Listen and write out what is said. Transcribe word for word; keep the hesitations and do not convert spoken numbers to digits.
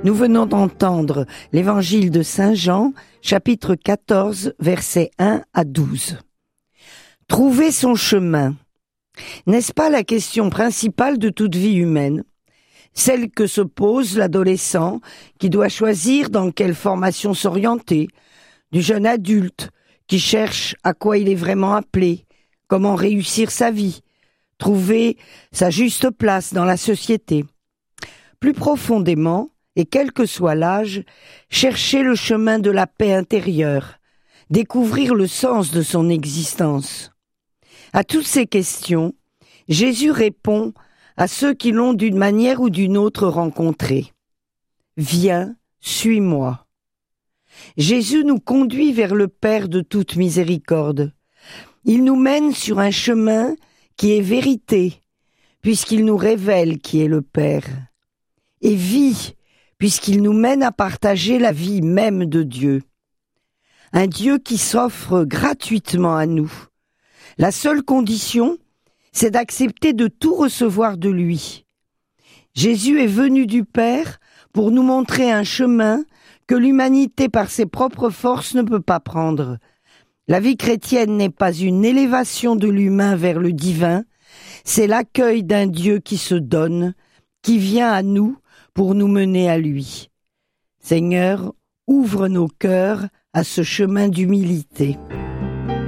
Nous venons d'entendre l'évangile de Saint Jean, chapitre quatorze, versets un à douze. Trouver son chemin. N'est-ce pas la question principale de toute vie humaine? Celle que se pose l'adolescent qui doit choisir dans quelle formation s'orienter, du jeune adulte qui cherche à quoi il est vraiment appelé, comment réussir sa vie, trouver sa juste place dans la société. Plus profondément, et quel que soit l'âge, chercher le chemin de la paix intérieure, découvrir le sens de son existence. À toutes ces questions, Jésus répond à ceux qui l'ont d'une manière ou d'une autre rencontré. Viens, suis-moi. Jésus nous conduit vers le Père de toute miséricorde. Il nous mène sur un chemin qui est vérité, puisqu'il nous révèle qui est le Père, et vie, puisqu'il nous mène à partager la vie même de Dieu. Un Dieu qui s'offre gratuitement à nous. La seule condition, c'est d'accepter de tout recevoir de lui. Jésus est venu du Père pour nous montrer un chemin que l'humanité par ses propres forces ne peut pas prendre. La vie chrétienne n'est pas une élévation de l'humain vers le divin, c'est l'accueil d'un Dieu qui se donne, qui vient à nous pour nous mener à lui. Seigneur, ouvre nos cœurs à ce chemin d'humilité.